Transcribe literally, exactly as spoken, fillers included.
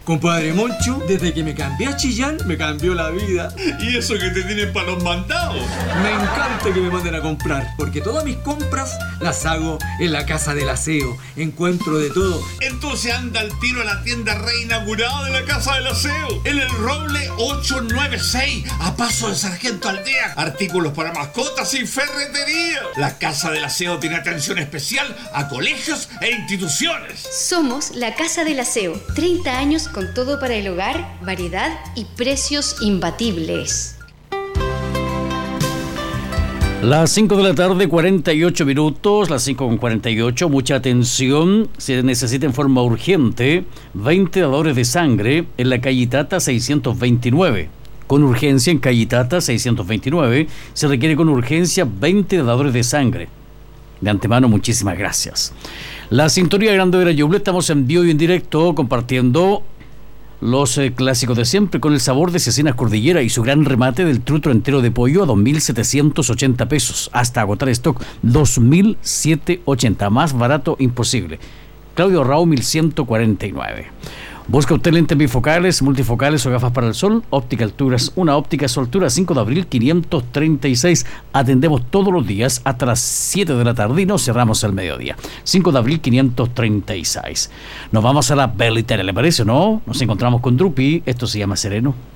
Compadre Moncho, desde que me cambié a Chillán, me cambió la vida. ¿Y eso que te tienen para los mandados? Me encanta que me manden a comprar, porque todas mis compras las hago en la Casa del Aseo. Encuentro de todo. Entonces anda al tiro a la tienda reinaugurada de la Casa del Aseo, en el Roble ochocientos noventa y seis, a paso de Sargento Aldea. Artículos para mascotas y ferretería. La Casa del Aseo tiene atención especial a colegios e instituciones. Somos la Casa del Aseo. treinta años con todo para el hogar, variedad y precios imbatibles. Las cinco de la tarde, cuarenta y ocho minutos, las cinco con cuarenta y ocho, mucha atención, se necesita en forma urgente veinte dadores de sangre en la calle Tata seiscientos veintinueve. Con urgencia en calle Tata seiscientos veintinueve se requiere con urgencia veinte dadores de sangre. De antemano, muchísimas gracias. La sintonía de Grande Vera Ñuble, estamos en vivo y en directo compartiendo los eh, clásicos de siempre con el sabor de Cecinas Cordillera y su gran remate del trutro entero de pollo a dos mil setecientos ochenta pesos. Hasta agotar stock, dos mil setecientos ochenta. Más barato imposible. Claudio Rao, mil ciento cuarenta y nueve. Busca usted lentes bifocales, multifocales o gafas para el sol. Óptica Alturas, una óptica su altura, cinco de abril quinientos treinta y seis. Atendemos todos los días hasta las siete de la tarde y nos cerramos al mediodía. cinco de abril quinientos treinta y seis. Nos vamos a la Belitera, ¿le parece o no? Nos encontramos con Drupi, esto se llama Sereno.